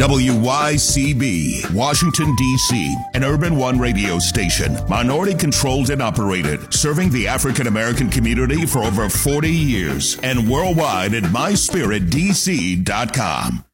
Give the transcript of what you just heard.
WYCB, Washington, D.C., an Urban One radio station, minority-controlled and operated, serving the African-American community for over 40 years, and worldwide at myspiritdc.com.